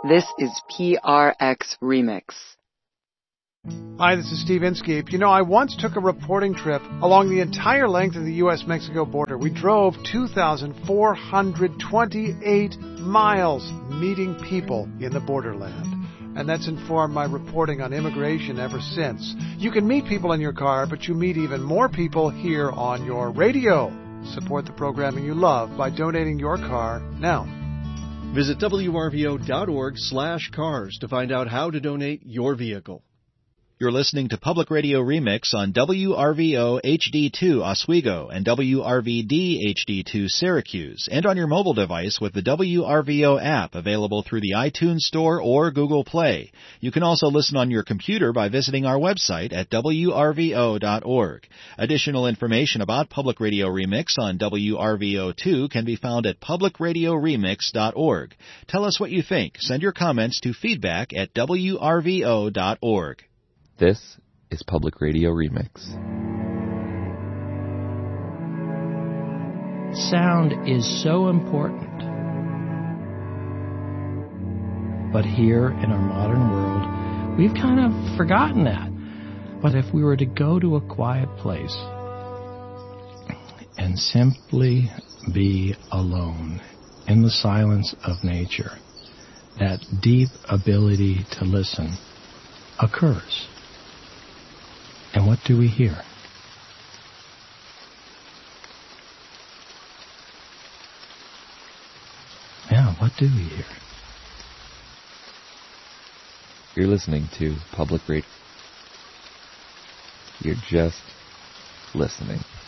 This is PRX Remix. Hi, this is Steve Inskeep. I once took a reporting trip along the entire length of the U.S.-Mexico border. We drove 2,428 miles meeting people in the borderland. And that's informed my reporting on immigration ever since. You can meet people in your car, but you meet even more people here on your radio. Support the programming you love by donating your car now. Visit wrvo.org/cars to find out how to donate your vehicle. You're listening to Public Radio Remix on WRVO HD2 Oswego and WRVD HD2 Syracuse, and on your mobile device with the WRVO app available through the iTunes Store or Google Play. You can also listen on your computer by visiting our website at WRVO.org. Additional information about Public Radio Remix on WRVO2 can be found at publicradioremix.org. Tell us what you think. Send your comments to feedback at WRVO.org. This is Public Radio Remix. Sound is so important. But here in our modern world, we've kind of forgotten that. But if we were to go to a quiet place and simply be alone in the silence of nature, that deep ability to listen occurs. And what do we hear? Yeah, what do we hear? You're listening to Public Radio. You're just listening.